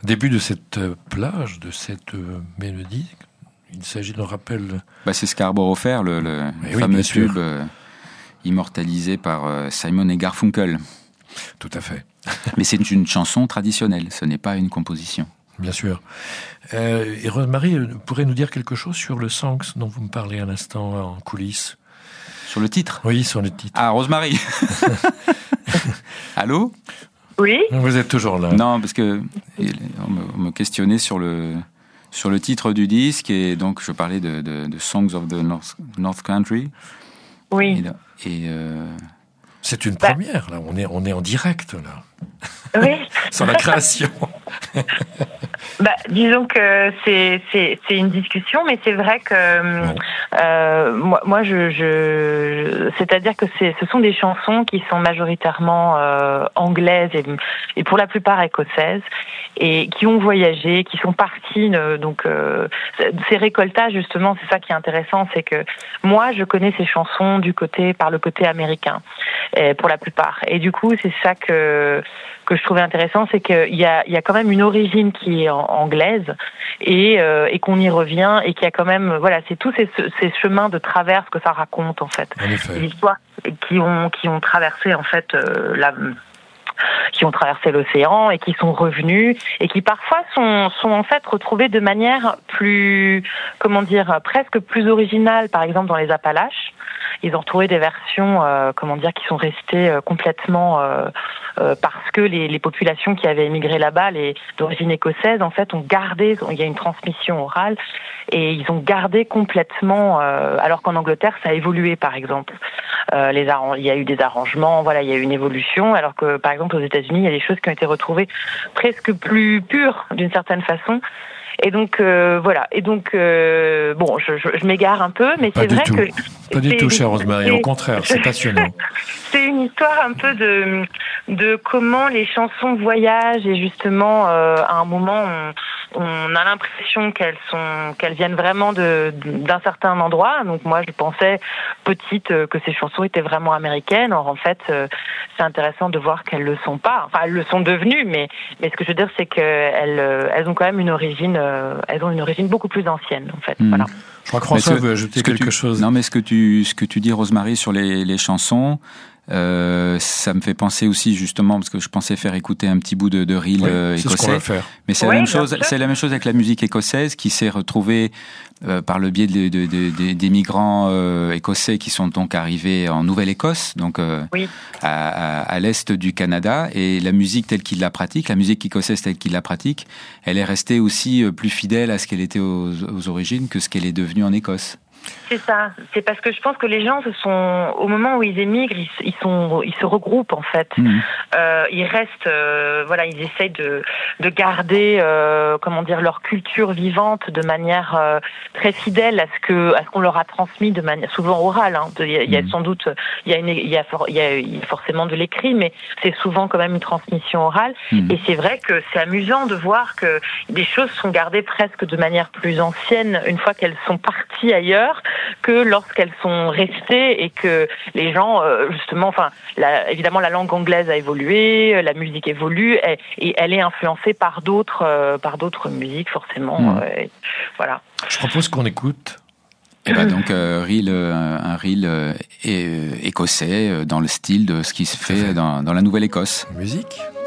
Début de cette plage, de cette mélodie, il s'agit d'un rappel... C'est Scarborough Fair, le fameux tube immortalisé par Simon et Garfunkel. Tout à fait. Mais c'est une chanson traditionnelle, ce n'est pas une composition. Bien sûr. Et Rosemary pourrait nous dire quelque chose sur le Songs dont vous me parlez à l'instant en coulisses? Sur le titre? Oui, sur le titre. Ah, Rosemary. Allô? Oui. Vous êtes toujours là. Non, parce que on me questionnait sur le titre du disque, et donc je parlais de Songs of the North Country. Oui. C'est une première, là. On est en direct, là. Oui. Sur la création. Disons que c'est une discussion, mais c'est vrai que moi c'est-à-dire que ce sont des chansons qui sont majoritairement anglaises et pour la plupart écossaises, et qui ont voyagé, qui sont partis. Donc ces récoltages, justement, c'est ça qui est intéressant, c'est que moi je connais ces chansons par le côté américain, pour la plupart. Et du coup, c'est ça que je trouvais intéressant, c'est qu'il y a quand même une origine qui est anglaise, et qu'on y revient, et qu'il y a quand même, c'est tous ces chemins de traverse que ça raconte, en fait. Les histoires qui ont traversé, en fait, qui ont traversé l'océan et qui sont revenus, et qui parfois sont en fait retrouvés de manière plus, presque plus originale. Par exemple, dans les Appalaches, ils ont retrouvé des versions, qui sont restées complètement parce que les populations qui avaient émigré là-bas, les d'origine écossaise, en fait, ont gardé. Il y a une transmission orale, et ils ont gardé complètement. Alors qu'en Angleterre, ça a évolué, par exemple. Il y a eu des arrangements, il y a eu une évolution. Alors que, par exemple, aux États-Unis, il y a des choses qui ont été retrouvées presque plus pures, d'une certaine façon. Et donc je m'égare un peu, mais c'est vrai que pas du tout, chère Rosemary. Au contraire, c'est passionnant. C'est une histoire un peu de comment les chansons voyagent, et justement à un moment on a l'impression qu'elles viennent vraiment d'un certain endroit. Donc moi je pensais petite que ces chansons étaient vraiment américaines. Or en fait c'est intéressant de voir qu'elles le sont pas. Enfin, elles le sont devenues, mais ce que je veux dire, c'est qu'elles ont quand même une origine beaucoup plus ancienne, en fait. Voilà. Je crois que François veut ajouter quelque chose. Non, mais ce que tu dis, Rosemary, sur les chansons, ça me fait penser aussi, justement, parce que je pensais faire écouter un petit bout de reel écossais. C'est ce qu'on va faire. Mais c'est la même chose. C'est la même chose avec la musique écossaise, qui s'est retrouvée par le biais des migrants écossais qui sont donc arrivés en Nouvelle-Écosse, donc à l'est du Canada, et la musique telle qu'ils la pratiquent, la musique écossaise telle qu'ils la pratiquent, elle est restée aussi plus fidèle à ce qu'elle était aux origines que ce qu'elle est devenue en Écosse. C'est ça. C'est parce que je pense que les gens au moment où ils émigrent, ils se regroupent, en fait. Ils restent, ils essayent de garder, leur culture vivante de manière très fidèle à ce qu'on leur a transmis de manière souvent orale. Hein. Il y a sans doute, il y a forcément de l'écrit, mais c'est souvent quand même une transmission orale. Et c'est vrai que c'est amusant de voir que des choses sont gardées presque de manière plus ancienne une fois qu'elles sont parties ailleurs, que lorsqu'elles sont restées, et que les gens, évidemment, la langue anglaise a évolué, la musique évolue, et elle est influencée par d'autres musiques, forcément. Voilà. Je propose qu'on écoute. Donc un reel écossais dans le style de ce qui se fait dans la Nouvelle-Écosse. Musique.